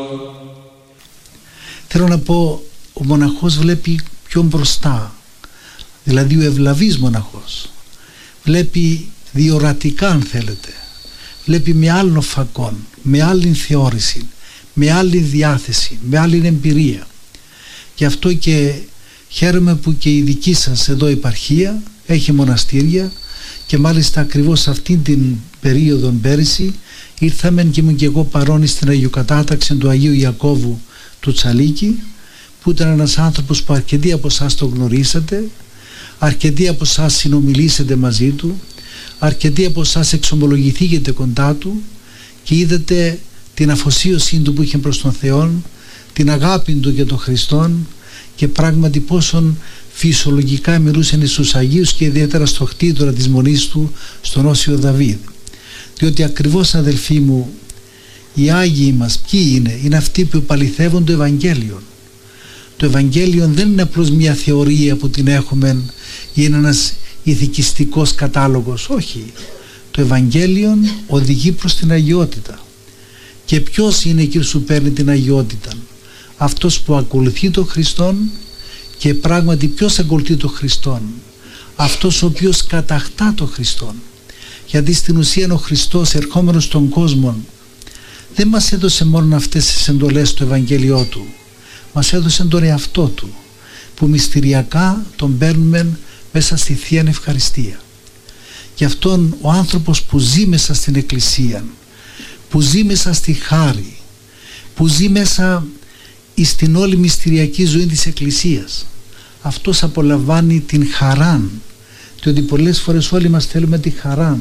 Θέλω να πω, ο μοναχός βλέπει πιο μπροστά, δηλαδή ο ευλαβής μοναχός βλέπει διορατικά, αν θέλετε, βλέπει με άλλον φακόν, με άλλη θεώρηση, με άλλη διάθεση, με άλλη εμπειρία. Γι' αυτό και χαίρομαι που και η δική σας εδώ επαρχία έχει μοναστήρια, και μάλιστα ακριβώς αυτήν την περίοδο πέρυσι ήρθαμε και ήμουν και εγώ παρόν στην Αγιοκατάταξη του Αγίου Ιακώβου του Τσαλίκη, που ήταν ένας άνθρωπος που αρκετοί από εσάς το γνωρίσατε, αρκετοί από εσάς συνομιλήσετε μαζί του, αρκετοί από εσάς εξομολογηθήκετε κοντά του και είδατε την αφοσίωσή του που είχε προς τον Θεό, την αγάπη του για τον Χριστόν, και πράγματι πόσον φυσιολογικά μιλούσαν στους Αγίους και ιδιαίτερα στο χτίτορα της μονής του, στον Όσιο Δαβίδ. Διότι ακριβώς, αδελφοί μου, οι Άγιοι μας ποιοι είναι? Είναι αυτοί που επαληθεύουν το Ευαγγέλιο. Το Ευαγγέλιο δεν είναι απλώς μια θεωρία που την έχουμε ή είναι ένας ηθικιστικός κατάλογος. Όχι. Το Ευαγγέλιο οδηγεί προς την αγιότητα. Και ποιος είναι εκεί που σου παίρνει την αγιότητα? Αυτός που ακολουθεί τον Χριστόν. Και πράγματι ποιος ακολουθεί τον Χριστόν? Αυτός ο οποίος κατακτά τον Χριστόν. Γιατί στην ουσία ο Χριστός, ερχόμενος στον κόσμο, δεν μας έδωσε μόνο αυτές τις εντολές του Ευαγγέλιό του, μας έδωσε τον εαυτό του, που μυστηριακά τον παίρνουμε μέσα στη Θεία Ευχαριστία. Γι' αυτόν ο άνθρωπος που ζει μέσα στην Εκκλησία, που ζει μέσα στη χάρη, που ζει μέσα στην όλη μυστηριακή ζωή της Εκκλησίας, αυτός απολαμβάνει την χαρά. Διότι πολλές φορές όλοι μας θέλουμε τη χαρά.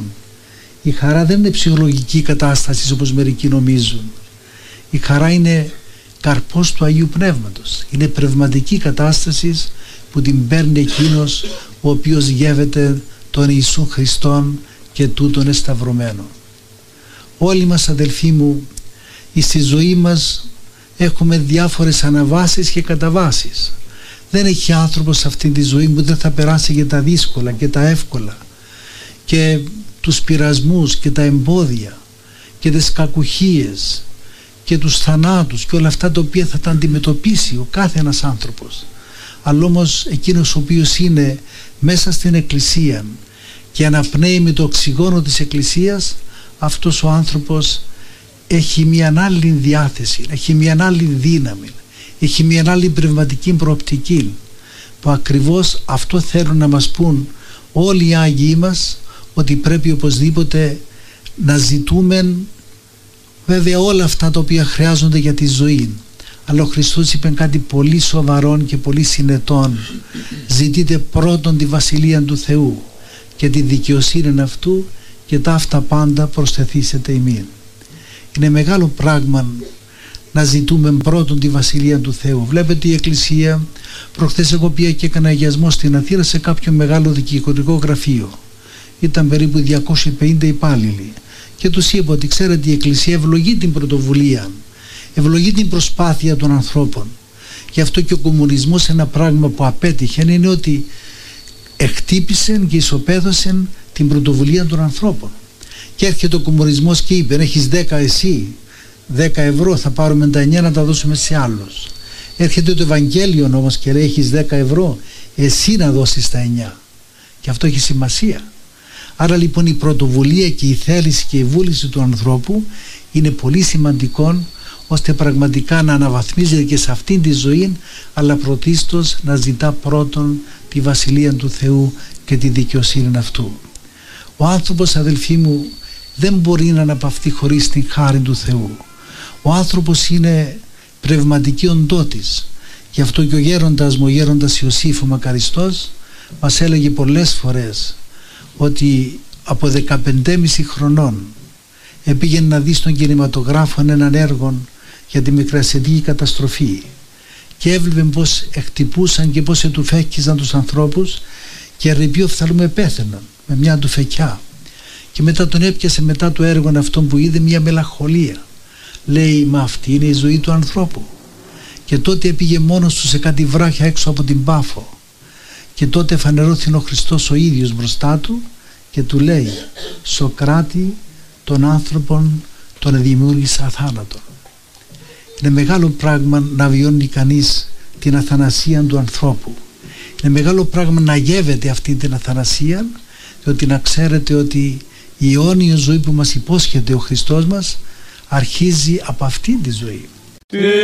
Η χαρά δεν είναι ψυχολογική κατάσταση όπως μερικοί νομίζουν. Η χαρά είναι καρπός του Αγίου Πνεύματος. Είναι πνευματική κατάσταση που την παίρνει εκείνος ο οποίος γεύεται τον Ιησού Χριστόν και τούτον εσταυρωμένο. Όλοι μας, αδελφοί μου, στη ζωή μας έχουμε διάφορες αναβάσεις και καταβάσεις. Δεν έχει άνθρωπος σε αυτή τη ζωή που δεν θα περάσει και τα δύσκολα και τα εύκολα και τους πειρασμούς και τα εμπόδια και τις κακουχίες και τους θανάτους και όλα αυτά τα οποία θα τα αντιμετωπίσει ο κάθε ένας άνθρωπος. Αλλά όμως εκείνος ο οποίος είναι μέσα στην Εκκλησία και αναπνέει με το οξυγόνο της Εκκλησίας, αυτός ο άνθρωπος έχει μια άλλη διάθεση, έχει μια άλλη δύναμη, έχει μια άλλη πνευματική προοπτική, που ακριβώς αυτό θέλουν να μας πούν όλοι οι Άγιοι μας, ότι πρέπει οπωσδήποτε να ζητούμε βέβαια όλα αυτά τα οποία χρειάζονται για τη ζωή. Αλλά ο Χριστός είπε κάτι πολύ σοβαρόν και πολύ συνετόν: ζητείτε πρώτον τη Βασιλεία του Θεού και τη δικαιοσύνη αυτού, και τα αυτά πάντα προσθεθήσετε ημίν. Είναι μεγάλο πράγμα να ζητούμε πρώτον τη Βασιλεία του Θεού. Βλέπετε η Εκκλησία, προχθές εγώ πήγα και έκανα αγιασμό στην Αθήνα σε κάποιο μεγάλο δικηγορικό γραφείο. Ήταν περίπου 250 υπάλληλοι και τους είπα ότι ξέρετε, η Εκκλησία ευλογεί την πρωτοβουλία, ευλογεί την προσπάθεια των ανθρώπων. Γι' αυτό και ο κομμουνισμός, ένα πράγμα που απέτυχε είναι ότι εκτύπησε και ισοπαίδωσε την πρωτοβουλία των ανθρώπων. Και έρχεται ο κομμουνισμός και είπε: έχεις 10 εσύ, 10 ευρώ θα πάρουμε τα 9 να τα δώσουμε σε άλλους. Έρχεται το Ευαγγέλιο όμως και λέει: έχεις 10 ευρώ εσύ να δώσεις τα 9. Και αυτό έχει σημασία. Άρα λοιπόν η πρωτοβουλία και η θέληση και η βούληση του ανθρώπου είναι πολύ σημαντικό, ώστε πραγματικά να αναβαθμίζεται και σε αυτήν τη ζωή, αλλά πρωτίστως να ζητά πρώτον τη Βασιλεία του Θεού και τη δικαιοσύνη αυτού. Ο άνθρωπος, αδελφοί μου, δεν μπορεί να αναπαυθεί χωρίς την χάρη του Θεού. Ο άνθρωπος είναι πνευματική οντότης. Γι' αυτό και ο γέροντας μου, ο γέροντας Ιωσήφ ο Μακαριστός, μας έλεγε πολλές φορές ότι από 15,5 χρονών πήγαινε να δει στον κινηματογράφο έναν έργο για τη μικρασιατική καταστροφή και έβλεπε πως εκτυπούσαν και πως ετουφέκιζαν τους ανθρώπους και ρηπεί οφθαλμού πέθαιναν με μια τουφεκιά. Και μετά τον έπιασε, μετά το έργο αυτό που είδε, μια μελαγχολία. Λέει: μα αυτή είναι η ζωή του ανθρώπου. Και τότε πήγε μόνος του σε κάτι βράχια έξω από την Πάφο και τότε φανερώθηκε ο Χριστός ο ίδιος μπροστά του και του λέει: Σοκράτη, τον άνθρωπον τον δημιούργησα αθάνατον. Είναι μεγάλο πράγμα να βιώνει κανείς την αθανασία του ανθρώπου. Είναι μεγάλο πράγμα να γεύεται αυτή την αθανασία, διότι να ξέρετε ότι η αιώνια ζωή που μας υπόσχεται ο Χριστός μας αρχίζει από αυτή τη ζωή.